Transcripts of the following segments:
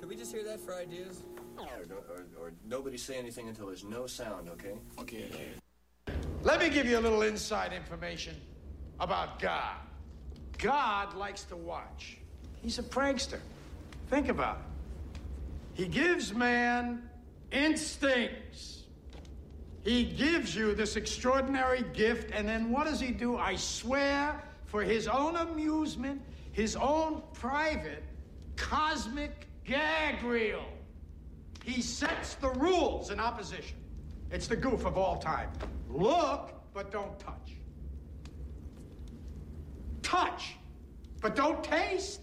Could we just hear that for ideas? Or nobody say anything until there's no sound, okay? Okay. Let me give you a little inside information about God. God likes to watch. He's a prankster. Think about it. He gives man instincts. He gives you this extraordinary gift, and then what does he do? I swear, for his own amusement, his own private cosmic gag reel, he sets the rules in opposition. It's the goof of all time. Look, but don't touch. Touch, but don't taste.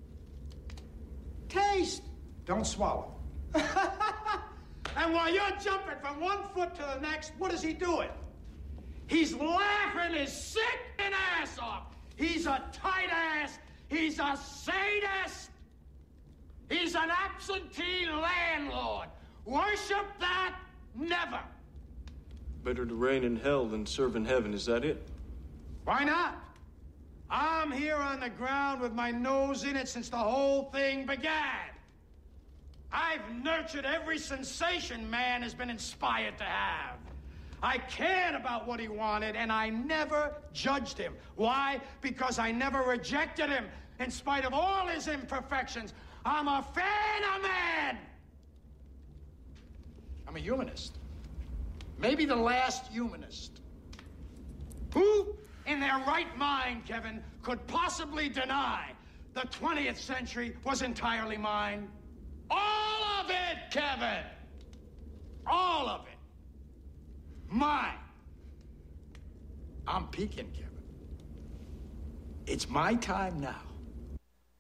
Taste, don't swallow. And while you're jumping from one foot to the next, what is he doing? He's laughing his sick ass off. He's a tight ass. He's a sadist. He's an absentee landlord. Worship that? Never. Better to reign in hell than serve in heaven, is that it? Why not? I'm here on the ground with my nose in it since the whole thing began. I've nurtured every sensation man has been inspired to have. I cared about what he wanted, and I never judged him. Why? Because I never rejected him. In spite of all his imperfections, I'm a fan of man. I'm a humanist. Maybe the last humanist. Who in their right mind, Kevin, could possibly deny the 20th century was entirely mine? All of it, Kevin! All of it. Mine. I'm peaking, Kevin. It's my time now.